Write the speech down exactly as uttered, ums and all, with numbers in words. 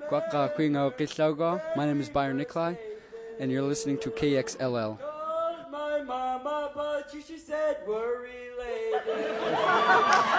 Kwaka Kwingo Kisaugo. My name is Byron Nikolai, and you're listening to K X L L. My mama, but she said we're related.